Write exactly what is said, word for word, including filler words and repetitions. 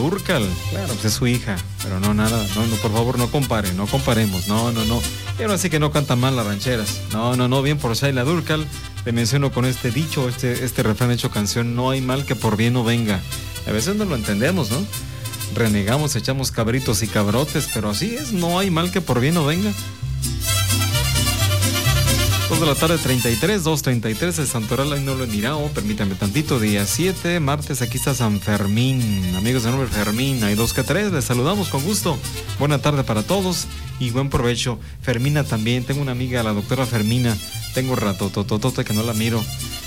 Dúrcal. Claro, pues es su hija, pero no, nada, no, no, por favor, no compare, no comparemos, no, no, no. Y ahora sí que no cantan mal las rancheras. No, no, no, bien por Shaila Dúrcal. Te menciono con este dicho, este, este refrán hecho canción: no hay mal que por bien no venga. A veces no lo entendemos, ¿no? Renegamos, echamos cabritos y cabrotes, pero así es, no hay mal que por bien no venga. dos de la tarde, treinta y tres, dos treinta y tres, el Santoral, ahí no lo mirado, permítame tantito, día siete, martes, aquí está San Fermín, amigos de nombre Fermín, hay dos que tres, les saludamos con gusto, buena tarde para todos y buen provecho. Fermina también, tengo una amiga, la doctora Fermina, tengo rato, tototote que no la miro,